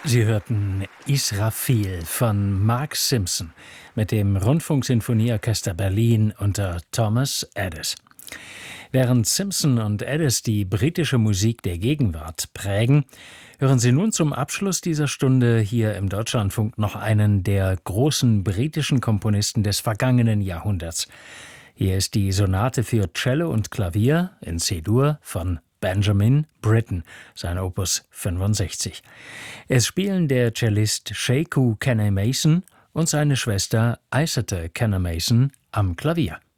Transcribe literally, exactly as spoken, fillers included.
Sie hörten Israfil von Mark Simpson mit dem Rundfunksinfonieorchester Berlin unter Thomas Addis. Während Simpson und Addis die britische Musik der Gegenwart prägen, hören Sie nun zum Abschluss dieser Stunde hier im Deutschlandfunk noch einen der großen britischen Komponisten des vergangenen Jahrhunderts. Hier ist die Sonate für Cello und Klavier in C-Dur von Benjamin Britten, sein Opus fünfundsechzig. Es spielen der Cellist Sekou Kene-Mason und seine Schwester Aissata Kene-Mason am Klavier.